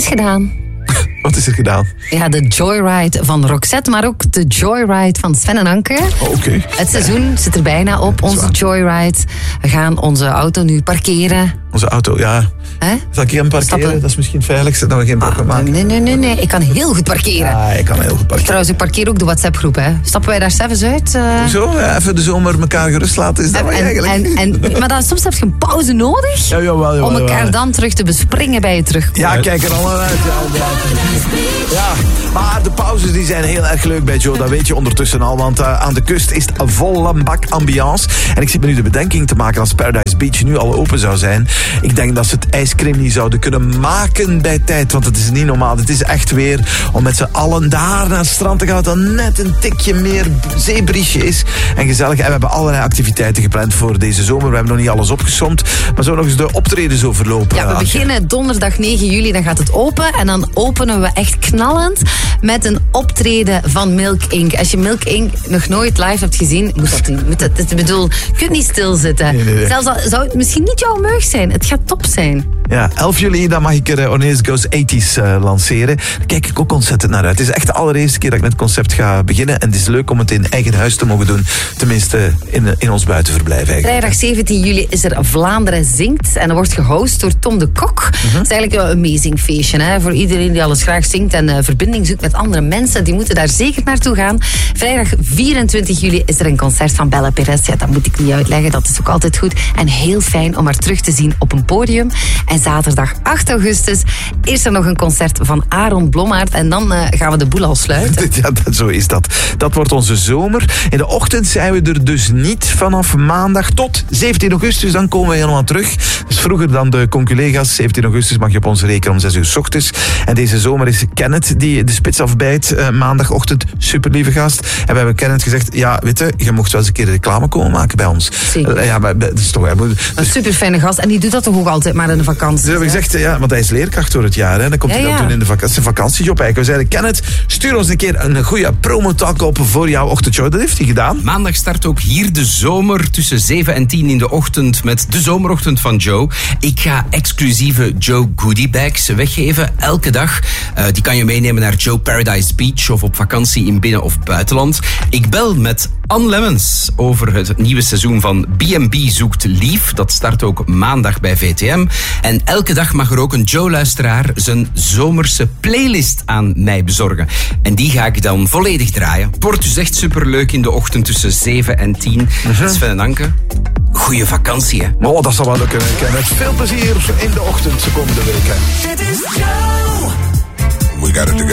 is gedaan. Wat is er gedaan? Ja, de Joyride van Roxette, maar ook de Joyride van Sven en Anke. Oké. Het seizoen zit er bijna op, onze Joyride. We gaan onze auto nu parkeren. Onze auto, ja. Zal ik hier aan parkeren? Stappen. Dat is misschien het veiligste, dat we geen brokken maken. Nee. Ik kan heel goed parkeren. Ja, ik kan heel goed parkeren. Trouwens, ik parkeer ook de WhatsApp-groep. Hè. Stappen wij daar zelfs uit? Zo, ja, even de zomer elkaar gerust laten, is dat wat je eigenlijk... Maar dan, soms heb je een pauze nodig jawel, om elkaar dan terug te bespringen bij je terugkomt. Ja, kijk er al naar uit. Ja, maar de pauzes die zijn heel erg leuk bij Joe. Dat weet je ondertussen al, want aan de kust is het volle bak ambiance. En ik zit me nu de bedenking te maken als Paradise Beach nu al open zou zijn. Ik denk dat ze het ijscream niet zouden kunnen maken bij tijd, want het is niet normaal. Het is echt weer om met z'n allen daar naar het strand te gaan, dat net een tikje meer zeebriesje is en gezellig. En we hebben allerlei activiteiten gepland voor deze zomer. We hebben nog niet alles opgesomd, maar zo nog eens de optredens overlopen. Ja, we beginnen donderdag 9 juli, dan gaat het open. En dan openen we echt knallend met een optreden van Milk Inc. Als je Milk Inc. nog nooit live hebt gezien, ik bedoel, je kunt niet stilzitten. Nee. Zelfs al zou het misschien niet jouw meug zijn, het gaat top zijn. Ja, 11 juli, dan mag ik Orneus Goes 80's lanceren. Daar kijk ik ook ontzettend naar uit. Het is echt de allereerste keer dat ik met het concept ga beginnen. En het is leuk om het in eigen huis te mogen doen. Tenminste, in ons buitenverblijf eigenlijk. Vrijdag 17 juli is er Vlaanderen Zingt. En dat wordt gehost door Tom de Kok. Het is eigenlijk een amazing feestje. Hè? Voor iedereen die alles graag zingt en verbinding zoekt met andere mensen. Die moeten daar zeker naartoe gaan. Vrijdag 24 juli is er een concert van Bella Perez. Ja, dat moet ik niet uitleggen. Dat is ook altijd goed. En heel fijn om haar terug te zien op een podium. En zaterdag 8 augustus is er nog een concert van Aaron Blommaert. En dan gaan we de boel al sluiten. Ja, zo is dat. Dat wordt onze zomer. In de ochtend zijn we er dus niet vanaf maandag tot 17 augustus. Dan komen we helemaal terug. Dus vroeger dan de conculega's. 17 augustus mag je op ons rekenen om 6 uur 's ochtends. En deze zomer is Kenneth die de spits afbijt. Maandagochtend, super lieve gast. En we hebben Kenneth gezegd, ja, weet je mocht wel eens een keer reclame komen maken bij ons. Ja, maar dat is toch... Een super fijne gast. En die doet dat toch ook altijd maar in de vakantie. Dus hebben we gezegd, ja, want hij is leerkracht door het jaar. Hè. Dan komt hij dan doen in de vakantie. Zijn vakantiejob eigenlijk. We zeiden, Kenneth, stuur ons een keer een goede promotalk op voor jouw ochtendshow. Dat heeft hij gedaan. Maandag start ook hier de zomer tussen 7 en 10 in de ochtend met de zomerochtend van Joe. Ik ga exclusieve Joe goodie bags weggeven elke dag. Die kan je meenemen naar Joe Paradise Beach of op vakantie in binnen- of buitenland. Ik bel met Anne Lemmens over het nieuwe seizoen van B&B Zoekt Lief. Dat start ook maandag bij VTM. En elke dag mag er ook een Joe-luisteraar zijn zomerse playlist aan mij bezorgen. En die ga ik dan volledig draaien. Het wordt dus echt superleuk in de ochtend tussen 7 en 10. Sven en Anke, goeie vakantie, hè? Oh, dat zal wel lukken. Met veel plezier in de ochtend de komende weken.